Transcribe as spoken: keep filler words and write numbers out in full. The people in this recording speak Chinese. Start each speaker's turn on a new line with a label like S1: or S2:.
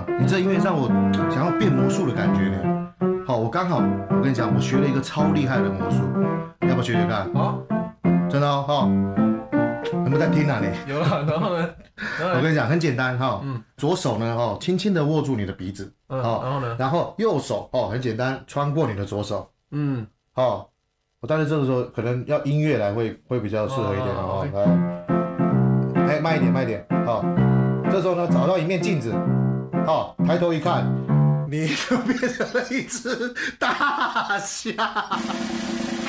S1: 你这音乐让我想要变魔术的感觉呢。好，我刚好，我跟你讲，我学了一个超厉害的魔术，你要不要学学看？
S2: 好，
S1: 真的哦，哈，有没有在听啊你？
S2: 有了，然后呢？然后呢
S1: 我跟你讲，很简单哈。
S2: 嗯
S1: 左手呢，哦，轻轻的握住你的鼻子，
S2: 嗯，
S1: 哦，
S2: 然后呢？
S1: 然后右手哦，很简单，穿过你的左手，
S2: 嗯，
S1: 哦。但是这个时候可能要音乐来会会比较适合一点哦。来，哎，慢一点，慢一点，好。这时候呢，找到一面镜子，好，抬头一看，你就变成了一只大象。